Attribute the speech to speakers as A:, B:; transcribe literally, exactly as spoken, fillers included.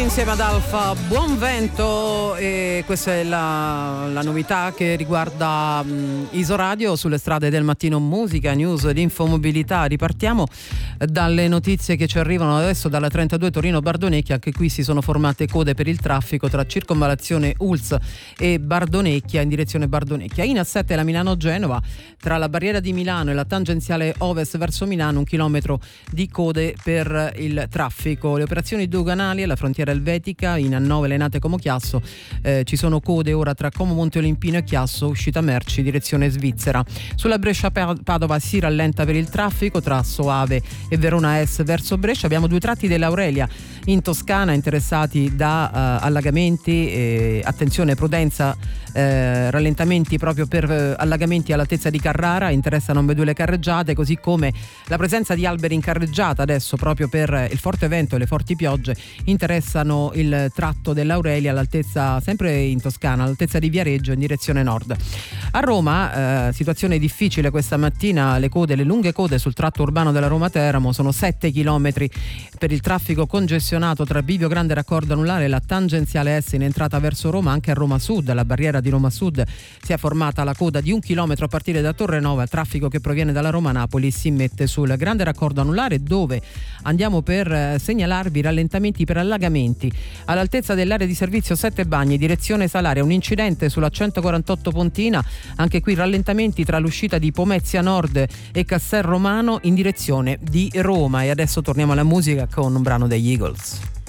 A: insieme ad Alfa, Buon Vento, e questa è la, la novità che riguarda um, Isoradio sulle strade del mattino. Musica, news ed infomobilità. Ripartiamo dalle notizie che ci arrivano adesso dalla trentadue Torino-Bardonecchia. Anche qui si sono formate code per il traffico tra circonvallazione U L S e Bardonecchia in direzione Bardonecchia. In A sette la Milano-Genova, tra la barriera di Milano e la tangenziale ovest verso Milano, un chilometro di code per il traffico. Le operazioni doganali alla frontiera elvetica in A nove Lenate Como Chiasso, eh, ci sono code ora tra Como Monte Olimpino e Chiasso, uscita merci direzione Svizzera. Sulla Brescia-Padova si rallenta per il traffico tra Soave e Verona Est verso Brescia. Abbiamo due tratti dell'Aurelia in Toscana interessati da uh, allagamenti, eh, attenzione, prudenza, eh, rallentamenti proprio per eh, allagamenti all'altezza di Carrara, interessano ambedue le carreggiate, così come la presenza di alberi in carreggiata adesso proprio per il forte vento e le forti piogge interessano il tratto dell'Aurelia all'altezza, sempre in Toscana, all'altezza di Viareggio in direzione nord. A Roma eh, situazione difficile questa mattina, le code, le lunghe code sul tratto urbano della Roma-Teramo, sono sette chilometri per il traffico congestionato tra Bivio Grande Raccordo Anulare e la tangenziale S in entrata verso Roma. Anche a Roma Sud, alla barriera di Roma Sud, si è formata la coda di un chilometro a partire da Torrenova. Il traffico che proviene dalla Roma-Napoli si mette sul Grande Raccordo Anulare, dove andiamo per eh, segnalarvi rallentamenti per allagamenti all'altezza dell'area di servizio Sette Bagni direzione Salaria, un incidente sulla centoquarantotto Pontina, anche qui rallentamenti tra l'uscita di Pomezia Nord e Castel Romano in direzione di Roma. E adesso torniamo alla musica con un brano degli Eagles.